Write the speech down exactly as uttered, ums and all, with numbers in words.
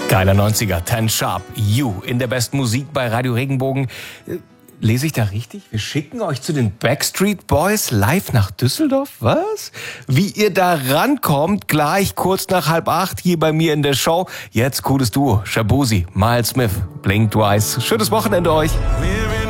Geiler neunziger, Ten Sharp, You in der besten Musik bei Radio Regenbogen. Lese ich da richtig? Wir schicken euch zu den Backstreet Boys live nach Düsseldorf? Was? Wie ihr da rankommt, gleich kurz nach halb acht hier bei mir in der Show. Jetzt cooles Duo, Shaboozey, Miles Smith, Blink Twice. Schönes Wochenende euch.